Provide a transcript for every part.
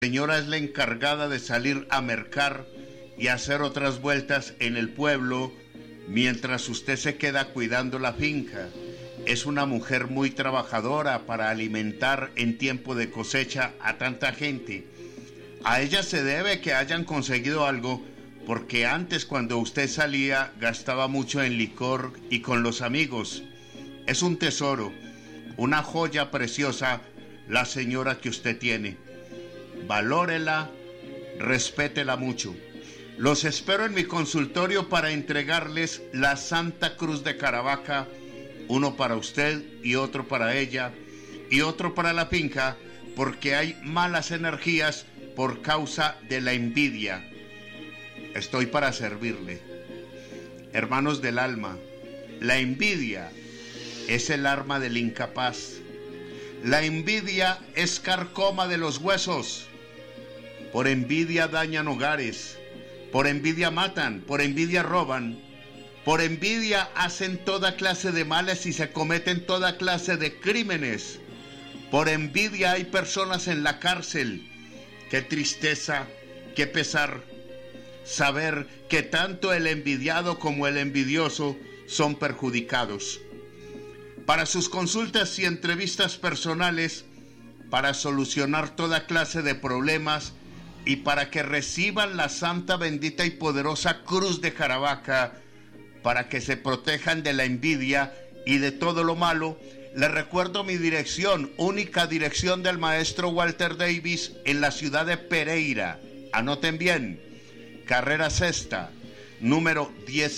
señora es la encargada de salir a mercar y hacer otras vueltas en el pueblo mientras usted se queda cuidando la finca. Es una mujer muy trabajadora para alimentar en tiempo de cosecha a tanta gente. A ella se debe que hayan conseguido algo, porque antes cuando usted salía gastaba mucho en licor y con los amigos. Es un tesoro, una joya preciosa la señora que usted tiene. Valórela, respétela mucho. Los espero en mi consultorio para entregarles la Santa Cruz de Caravaca, uno para usted y otro para ella y otro para la finca, porque hay malas energías por causa de la envidia. Estoy para servirle. Hermanos del alma, la envidia es el arma del incapaz. La envidia es carcoma de los huesos. Por envidia dañan hogares, por envidia matan, por envidia roban, por envidia hacen toda clase de males y se cometen toda clase de crímenes. Por envidia hay personas en la cárcel. Qué tristeza, qué pesar saber que tanto el envidiado como el envidioso son perjudicados. Para sus consultas y entrevistas personales, para solucionar toda clase de problemas y para que reciban la santa, bendita y poderosa Cruz de Caravaca, para que se protejan de la envidia y de todo lo malo, les recuerdo mi dirección, única dirección del maestro Walter Davis en la ciudad de Pereira. Anoten bien, carrera sexta, número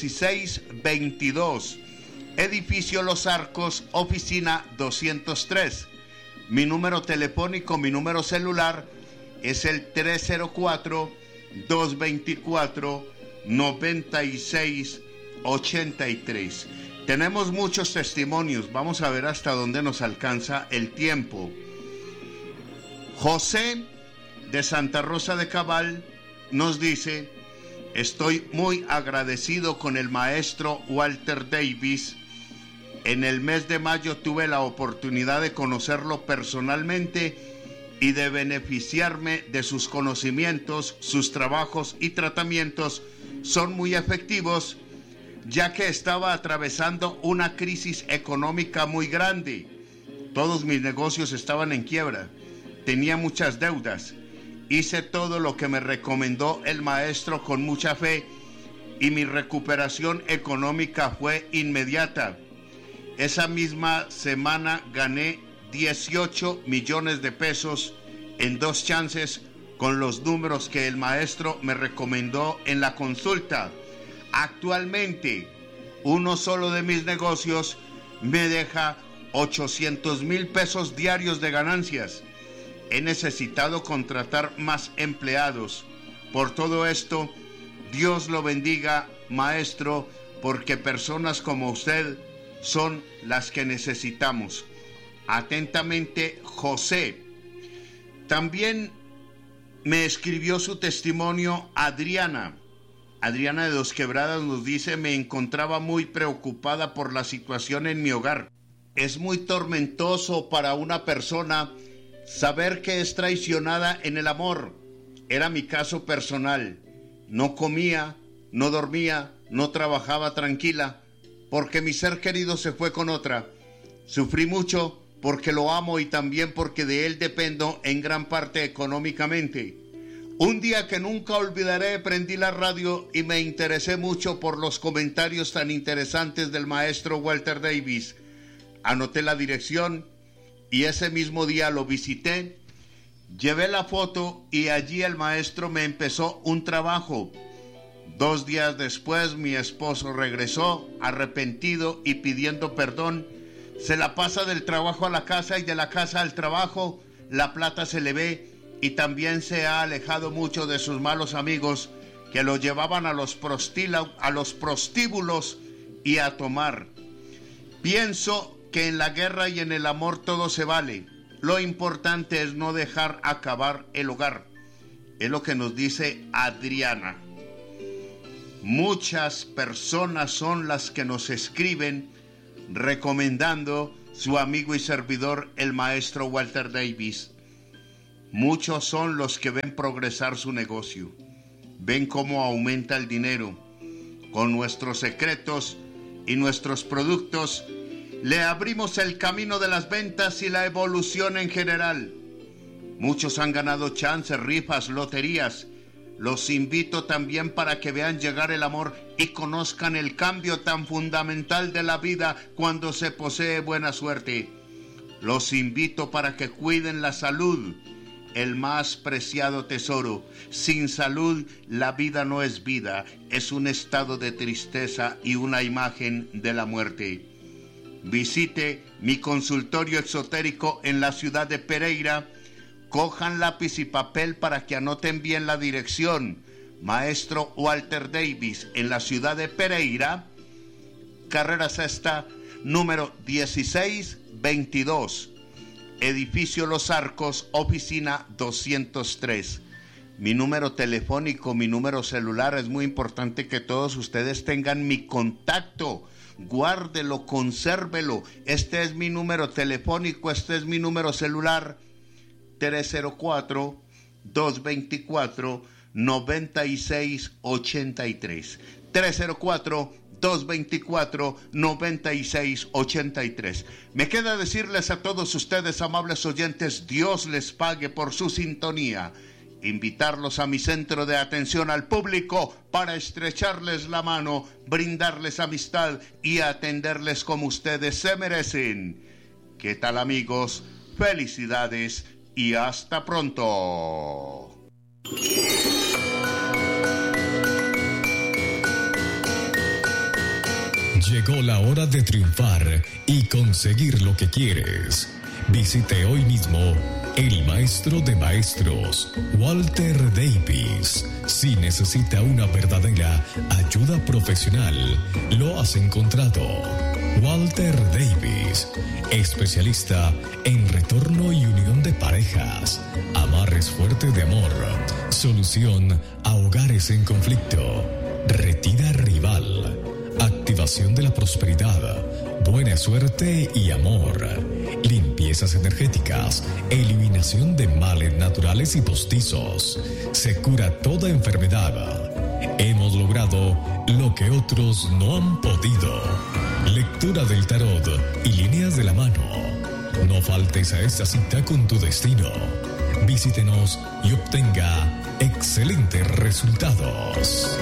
1622, edificio Los Arcos, oficina 203. Mi número telefónico, mi número celular es el 304-224-9683. Tenemos muchos testimonios, vamos a ver hasta dónde nos alcanza el tiempo. José de Santa Rosa de Cabal nos dice: estoy muy agradecido con el maestro Walter Davis. En el mes de mayo tuve la oportunidad de conocerlo personalmente y de beneficiarme de sus conocimientos. Sus trabajos y tratamientos son muy efectivos, ya que estaba atravesando una crisis económica muy grande. Todos mis negocios estaban en quiebra, tenía muchas deudas. Hice todo lo que me recomendó el maestro con mucha fe y mi recuperación económica fue inmediata. Esa misma semana gané 18 millones de pesos en 2 chances con los números que el maestro me recomendó en la consulta. Actualmente, uno solo de mis negocios me deja 800,000 pesos diarios de ganancias. He necesitado contratar más empleados. Por todo esto, Dios lo bendiga, maestro, porque personas como usted son las que necesitamos. Atentamente, José. También me escribió su testimonio Adriana. Adriana de Dos Quebradas nos dice: me encontraba muy preocupada por la situación en mi hogar. Es muy tormentoso para una persona saber que es traicionada en el amor. Era mi caso personal. No comía, no dormía, no trabajaba tranquila, porque mi ser querido se fue con otra. Sufrí mucho porque lo amo y también porque de él dependo en gran parte económicamente. Un día que nunca olvidaré, prendí la radio y me interesé mucho por los comentarios tan interesantes del maestro Walter Davis. Anoté la dirección y ese mismo día lo visité. Llevé la foto y allí el maestro me empezó un trabajo. 2 días después mi esposo regresó arrepentido y pidiendo perdón. Se la pasa del trabajo a la casa y de la casa al trabajo. La plata se le ve y también se ha alejado mucho de sus malos amigos que lo llevaban a los prostíbulos y a tomar. Pienso que en la guerra y en el amor todo se vale. Lo importante es no dejar acabar el hogar. Es lo que nos dice Adriana. Muchas personas son las que nos escriben recomendando su amigo y servidor, el maestro Walter Davis. Muchos son los que ven progresar su negocio, ven cómo aumenta el dinero. Con nuestros secretos y nuestros productos le abrimos el camino de las ventas y la evolución en general. Muchos han ganado chances, rifas, loterías. Los invito también para que vean llegar el amor y conozcan el cambio tan fundamental de la vida cuando se posee buena suerte. Los invito para que cuiden la salud, el más preciado tesoro. Sin salud, la vida no es vida, es un estado de tristeza y una imagen de la muerte. Visite mi consultorio esotérico en la ciudad de Pereira. Cojan lápiz y papel para que anoten bien la dirección. Maestro Walter Davis, en la ciudad de Pereira, carrera sexta, número 1622, edificio Los Arcos, oficina 203. Mi número telefónico, mi número celular, es muy importante que todos ustedes tengan mi contacto. Guárdelo, consérvelo. Este es mi número telefónico, este es mi número celular. 304-224-9683. 304-224-9683. Me queda decirles a todos ustedes, amables oyentes, Dios les pague por su sintonía. Invitarlos a mi centro de atención al público para estrecharles la mano, brindarles amistad y atenderles como ustedes se merecen. ¿Qué tal, amigos? Felicidades y hasta pronto. Llegó la hora de triunfar y conseguir lo que quieres. Visite hoy mismo el maestro de maestros, Walter Davis. Si necesita una verdadera ayuda profesional, lo has encontrado. Walter Davis, especialista en retorno y unión de parejas, amarres fuertes de amor, solución a hogares en conflicto, retira rival, activación de la prosperidad, buena suerte y amor, limpiezas energéticas, eliminación de males naturales y postizos, se cura toda enfermedad. Hemos logrado lo que otros no han podido. Lectura del tarot y líneas de la mano. No faltes a esta cita con tu destino. Visítenos y obtenga excelentes resultados.